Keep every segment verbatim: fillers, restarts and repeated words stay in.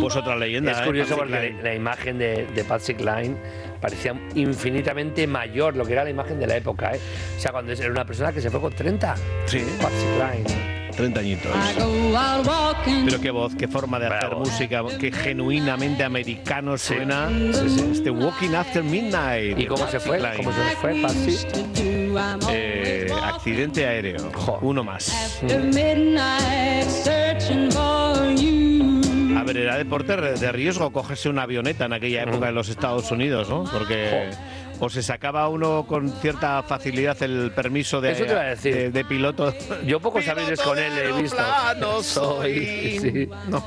Pues otra leyenda. Es curioso ¿eh? porque la, la imagen de, de Patsy Cline parecía infinitamente mayor, lo que era la imagen de la época, ¿eh? O sea, cuando era una persona que se fue con treinta. Sí. Patsy Cline. treinta añitos. Pero qué voz, qué forma de hacer Bravo. música, qué genuinamente americano suena. Sí, sí. Este Walking After Midnight. ¿Y cómo se fue? Cline. ¿Cómo se fue, Patsy? Eh, accidente aéreo. Jo. Uno más. A ver, era deporte de riesgo cogerse una avioneta en aquella época en los Estados Unidos, ¿no? Porque o se sacaba uno con cierta facilidad el permiso de, Eso te iba a decir. de, de piloto. Yo pocos aviones con él he visto. No soy. Sí. No.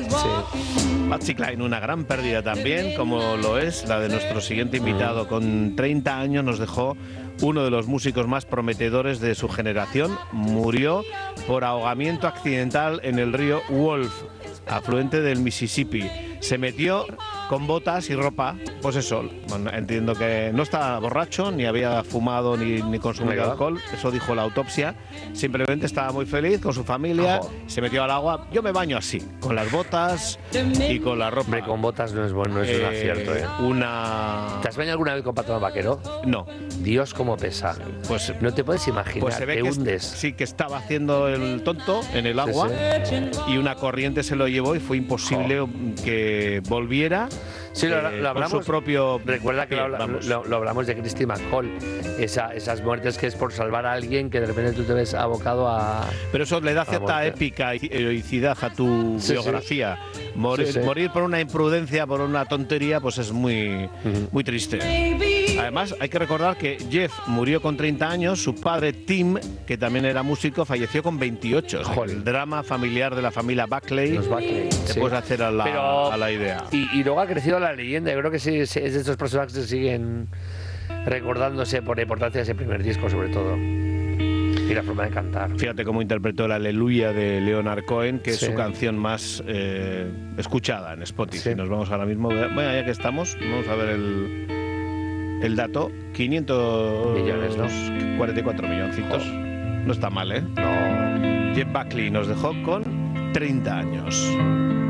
Sí. Patsy Cline, una gran pérdida también, como lo es la de nuestro siguiente invitado. Con treinta años nos dejó uno de los músicos más prometedores de su generación. Murió por ahogamiento accidental en el río Wolf, afluente del Mississippi. Se metió con botas y ropa, pues eso, bueno, entiendo que no estaba borracho, ni había fumado, ni, ni consumido Venga. alcohol, eso dijo la autopsia, simplemente estaba muy feliz con su familia, Ojo. se metió al agua. Yo me baño así, con las botas y con la ropa. Hombre, con botas no es bueno, no es un Eh, acierto, ¿eh? Una... ¿Te has bañado alguna vez con pantalón vaquero? No, Dios, cómo pesa. pues... No te puedes imaginar, Pues se ve te que es- hundes. sí que estaba haciendo el tonto en el agua y una corriente se lo llevó y fue imposible que volviera. Sí, lo, eh, lo hablamos. con su propio Recuerda que lo, pie, habla- vamos. lo- lo hablamos de Christy McCall. Esa, esas muertes que es por salvar a alguien que de repente tú te ves abocado a. Pero eso le da cierta muerte. épica y heroicidad a tu Sí, biografía. Morir, Sí, sí. morir por una imprudencia, por una tontería, pues es muy, muy triste. Además, hay que recordar que Jeff murió con treinta años, su padre Tim, que también era músico, falleció con veintiocho. O sea, Joder. el drama familiar de la familia Buckley, Los Buckley, te sí. puedes hacer a la, Pero- a la idea. Y, y luego ha crecido la leyenda. Yo creo que sí, sí, es de estos personajes que siguen recordándose por la importancia de ese primer disco, sobre todo. Y la forma de cantar. Fíjate cómo interpretó la Aleluya de Leonard Cohen, que Sí. es su canción más eh, escuchada en Spotify. Sí. Nos vamos ahora mismo. Bueno, ya que estamos, vamos a ver el, el dato. quinientos Millones, ¿no? cuarenta y cuatro milloncitos. No está mal, ¿eh? No. Jeff Buckley nos dejó con treinta años.